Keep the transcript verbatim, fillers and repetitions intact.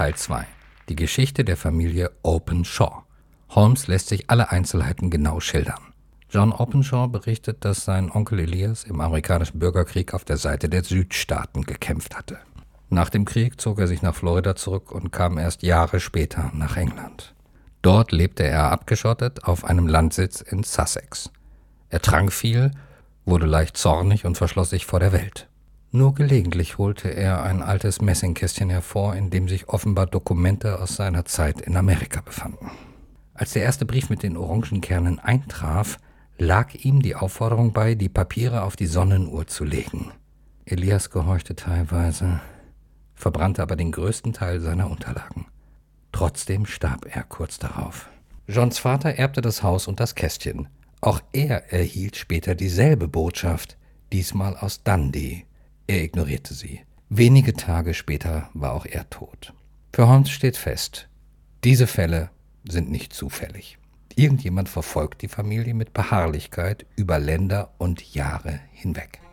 Teil zwei. Die Geschichte der Familie Openshaw. Holmes lässt sich alle Einzelheiten genau schildern. John Openshaw berichtet, dass sein Onkel Elias im amerikanischen Bürgerkrieg auf der Seite der Südstaaten gekämpft hatte. Nach dem Krieg zog er sich nach Florida zurück und kam erst Jahre später nach England. Dort lebte er abgeschottet auf einem Landsitz in Sussex. Er trank viel, wurde leicht zornig und verschloss sich vor der Welt. Nur gelegentlich holte er ein altes Messingkästchen hervor, in dem sich offenbar Dokumente aus seiner Zeit in Amerika befanden. Als der erste Brief mit den Orangenkernen eintraf, lag ihm die Aufforderung bei, die Papiere auf die Sonnenuhr zu legen. Elias gehorchte teilweise, verbrannte aber den größten Teil seiner Unterlagen. Trotzdem starb er kurz darauf. Johns Vater erbte das Haus und das Kästchen. Auch er erhielt später dieselbe Botschaft, diesmal aus Dundee. Er ignorierte sie. Wenige Tage später war auch er tot. Für Holmes steht fest, diese Fälle sind nicht zufällig. Irgendjemand verfolgt die Familie mit Beharrlichkeit über Länder und Jahre hinweg.